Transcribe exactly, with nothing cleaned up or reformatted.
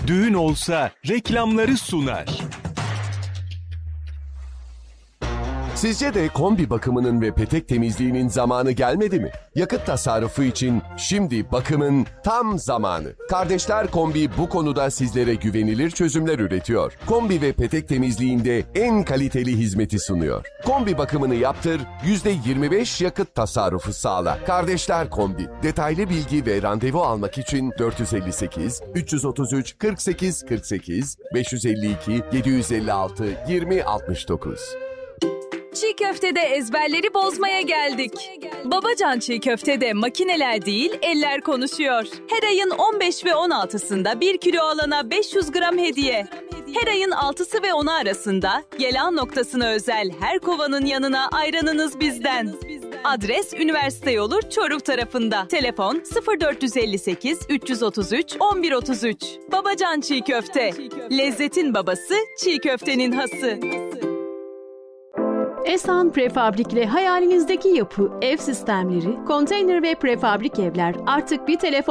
Düğün olsa reklamları sunar. Sizce de kombi bakımının ve petek temizliğinin zamanı gelmedi mi? Yakıt tasarrufu için şimdi bakımın tam zamanı. Kardeşler Kombi bu konuda sizlere güvenilir çözümler üretiyor. Kombi ve petek temizliğinde en kaliteli hizmeti sunuyor. Kombi bakımını yaptır, yüzde yirmi beş yakıt tasarrufu sağla. Kardeşler Kombi. Detaylı bilgi ve randevu almak için dört yüz elli sekiz üç otuz üç kırk sekiz kırk sekiz beş yüz elli iki yedi yüz elli altı yirmi altmış dokuz. Çiğ köftede ezberleri bozmaya geldik. Babacan Çiğ Köfte'de makineler değil, eller konuşuyor. Her ayın on beş ve on altısında bir kilo alana beş yüz gram hediye. Her ayın altısı ve onu arasında Gelan noktasına özel her kovanın yanına ayranınız bizden. Adres Üniversite Yolu Çoruh tarafında. Telefon sıfır dört elli sekiz üç otuz üç on bir otuz üç. Babacan Çiğ Köfte. Lezzetin babası, çiğ köftenin hası. Esan Prefabrik hayalinizdeki yapı, ev sistemleri, konteyner ve prefabrik evler artık bir telefon